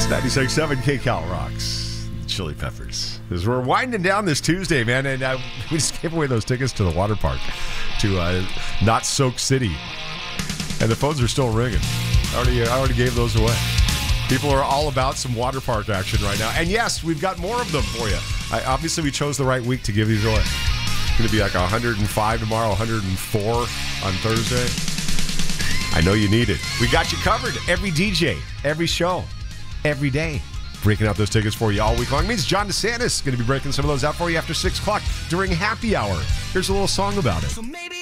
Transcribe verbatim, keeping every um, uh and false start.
ninety-six point seven K Cal rocks. Chili Peppers. As we're winding down this Tuesday, man, and uh, we just gave away those tickets to the water park, to uh, Not Soak City. And the phones are still ringing. I already, I already gave those away. People are all about some water park action right now. And yes, we've got more of them for you. I, obviously, we chose the right week to give these away. It's going to be like one hundred five tomorrow, one hundred four on Thursday. I know you need it. We got you covered. Every D J, every show, every day. Breaking out those tickets for you all week long. It means John DeSantis is going to be breaking some of those out for you after six o'clock during happy hour. Here's a little song about it. So maybe